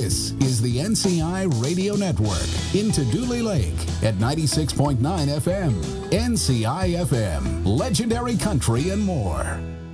This is the NCI Radio Network into Dooley Lake at 96.9 FM. NCI FM, legendary country and more.